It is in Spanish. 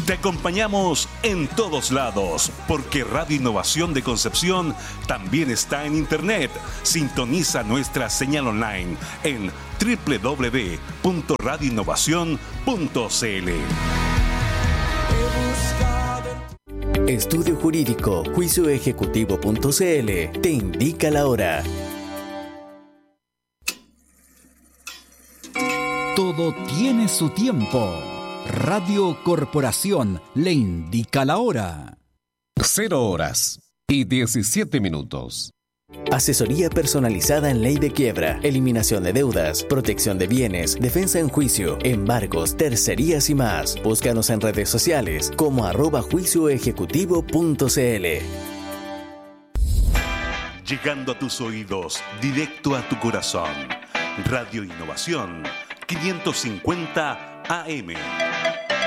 Te acompañamos en todos lados, porque Radio Innovación de Concepción también está en Internet. Sintoniza nuestra señal online en www.radioinnovacion.cl. Estudio Jurídico Juicioejecutivo.cl te indica la hora. Todo tiene su tiempo. Radio Corporación le indica la hora. 0:17. Asesoría personalizada en ley de quiebra, eliminación de deudas, protección de bienes, defensa en juicio, embargos, tercerías y más. Búscanos en redes sociales como @juicioejecutivo.cl. Llegando a tus oídos, directo a tu corazón. Radio Innovación 550 AM.